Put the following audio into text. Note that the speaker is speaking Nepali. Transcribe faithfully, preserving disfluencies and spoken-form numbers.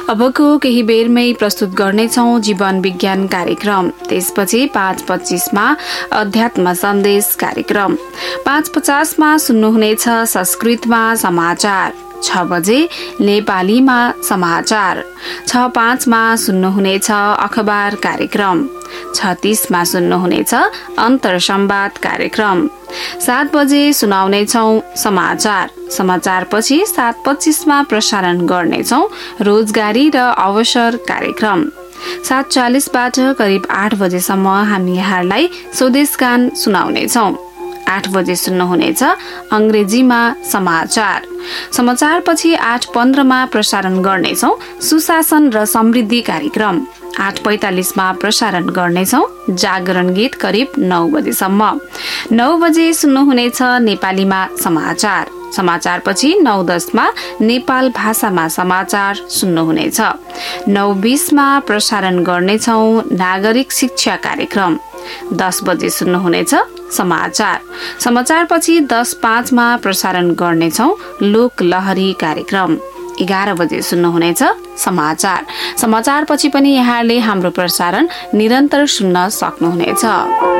अबको केही बेरमै प्रस्तुत गर्नेछौं जीवन विज्ञान कार्यक्रम। त्यसपछि पाँच पच्चीसमा अध्यात्म सन्देश कार्यक्रम, पाँच पचासमा सुन्नुहुनेछ संस्कृतमा समाचार, छ बजे नेपालीमा समाचार, छ पाँचमा सुन्नुहुनेछ अखबार कार्यक्रम, छ तीसमा सुन्नुहुनेछ अन्तर संवाद कार्यक्रम, सात बजे सुनाउनेछौ समाचार। समाचार पछि सात पच्चीसमा प्रसारण गर्नेछौ रोजगारी र अवसर कार्यक्रम। सात चालिसबाट करिब आठ बजेसम्म हामी यहाँलाई स्वदेश गान सुनाउनेछौ। आठ बजे सुन्नुहुनेछ अंग्रेजीमा समाचार। समाचार पछि आठ पन्ध्रमा प्रसारण गर्नेछौ सुशासन र समृद्धि कार्यक्रम। आठ पैंतालिसमा प्रसारण गर्नेछौ जागरण गीत करिब नौ बजेसम्म। नौ बजे सुन्नुहुनेछ नेपालीमा समाचार। समाचार पछि नौ दसमा नेपाल भाषामा समाचार सुन्नुहुनेछ। नौ बीसमा प्रसारण गर्नेछौ नागरिक शिक्षा कार्यक्रम। दस बजे सुन्नुहुनेछ समाचार। समाचार पछि दस पाँचमा प्रसारण गर्नेछौ लोक लहरी कार्यक्रम। एघार बजे सुन्नुहुनेछ समाचार। समाचार पछि पनि यहाँले हाम्रो प्रसारण निरन्तर सुन्न सक्नुहुनेछ।